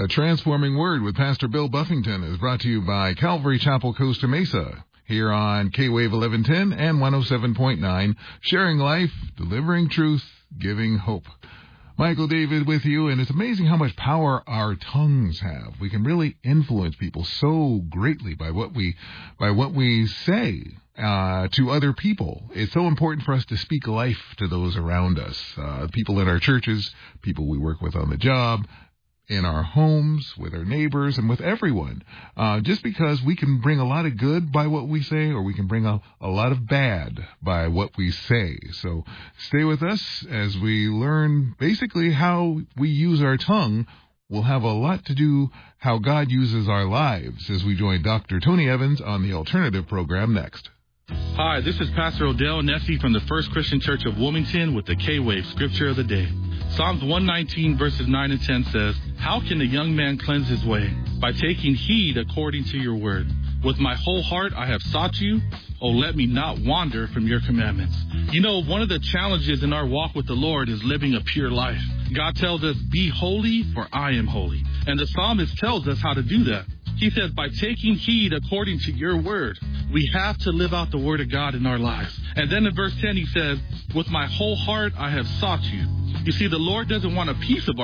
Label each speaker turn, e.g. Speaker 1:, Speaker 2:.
Speaker 1: The Transforming Word with Pastor Bill Buffington is brought to you by Calvary Chapel, Costa Mesa, here on K-Wave 1110 and 107.9, sharing life, delivering truth, giving hope. Michael David with you, and it's amazing how much power our tongues have. We can really influence people so greatly by what we say to other people. It's so important for us to speak life to those around us, people in our churches, people we work with on the job, in our homes, with our neighbors, and with everyone. Just because we can bring a lot of good by what we say, or we can bring a lot of bad by what we say. So stay with us as we learn basically how we use our tongue. Will have a lot to do how God uses our lives as we join Dr. Tony Evans on the Alternative program next.
Speaker 2: Hi, this is Pastor Odell Nessie from the First Christian Church of Wilmington with the K-Wave Scripture of the Day. Psalms 119 verses 9 and 10 says, "How can a young man cleanse his way? By taking heed according to your word. With my whole heart I have sought you. Oh, let me not wander from your commandments." You know, one of the challenges in our walk with the Lord is living a pure life. God tells us, "Be holy, for I am holy." And the psalmist tells us how to do that. He says, by taking heed according to your word. We have to live out the word of God in our lives. And then in verse 10 he says, "With my whole heart I have sought you." You see, the Lord doesn't want a piece of